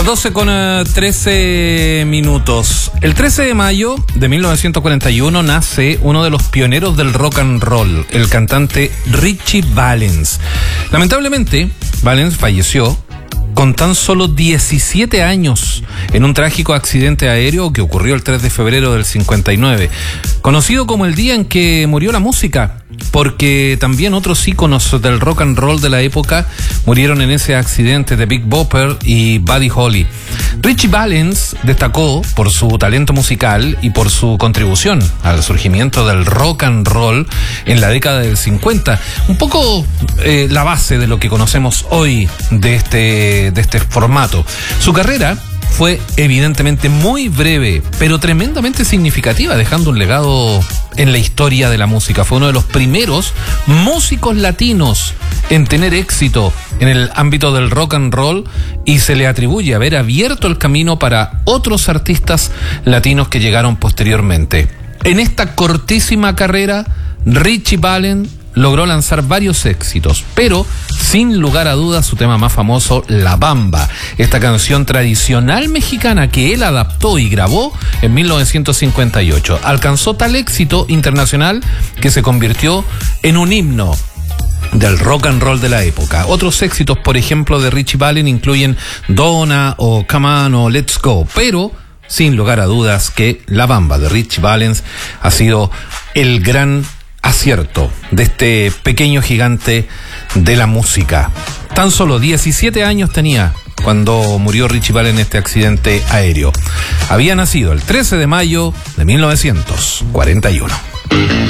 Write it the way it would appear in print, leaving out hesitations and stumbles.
12 con 13 minutos. El 13 de mayo de 1941 nace uno de los pioneros del rock and roll, el cantante Ritchie Valens. Lamentablemente, Valens falleció con tan solo 17 años en un trágico accidente aéreo que ocurrió el 3 de febrero del 59, conocido como el día en que murió la música, porque también otros íconos del rock and roll de la época murieron en ese accidente, de Big Bopper y Buddy Holly. Ritchie Valens destacó por su talento musical y por su contribución al surgimiento del rock and roll en la década del 50, un poco la base de lo que conocemos hoy de este formato. Su carrera fue evidentemente muy breve, pero tremendamente significativa, dejando un legado en la historia de la música. Fue uno de los primeros músicos latinos en tener éxito en el ámbito del rock and roll y se le atribuye haber abierto el camino para otros artistas latinos que llegaron posteriormente. En esta cortísima carrera, Ritchie Valens logró lanzar varios éxitos, pero sin lugar a dudas su tema más famoso, La Bamba, esta canción tradicional mexicana que él adaptó y grabó en 1958. Alcanzó tal éxito internacional que se convirtió en un himno del rock and roll de la época. Otros éxitos, por ejemplo, de Ritchie Valens incluyen Donna o Come On o Let's Go, pero sin lugar a dudas que La Bamba de Ritchie Valens ha sido el gran acierto de este pequeño gigante de la música. Tan solo 17 años tenía cuando murió Ritchie Valens en este accidente aéreo. Había nacido el 13 de mayo de 1941.